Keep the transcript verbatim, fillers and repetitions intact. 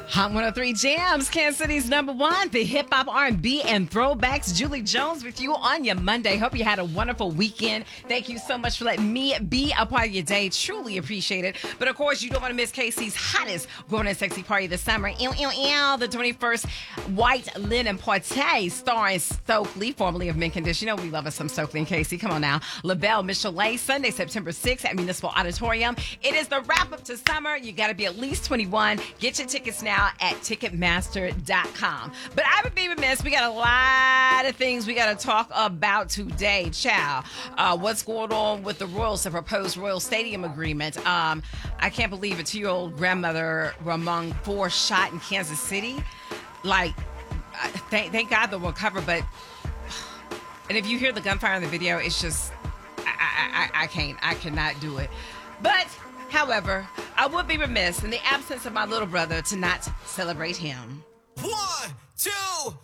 Hot one oh three Jams, Kansas City's number one, the hip-hop, R and B, and throwbacks. Julie Jones with you on your Monday. Hope you had a wonderful weekend. Thank you so much for letting me be a part of your day. Truly appreciate it. But, of course, you don't want to miss K C's hottest grown and sexy party this summer. Ew, ew, ew, the twenty-first White Linen Party starring Stokely, formerly of Mint Condition. You know we love us some Stokely and K C. Come on now. LaBelle Michelet, Sunday, September sixth at Municipal Auditorium. It is the wrap-up to summer. You got to be at least twenty-one. Get your tickets now at Ticketmaster dot com. But I would be remiss. We got a lot of things we got to talk about today, child. Uh, what's going on with the Royals, the proposed Royal Stadium agreement? Um, I can't believe a two-year-old grandmother were among four shot in Kansas City. Like, thank, thank God they'll recover, but and if you hear the gunfire in the video, it's just I, I, I, I can't. I cannot do it. But however, I would be remiss in the absence of my little brother to not celebrate him. One.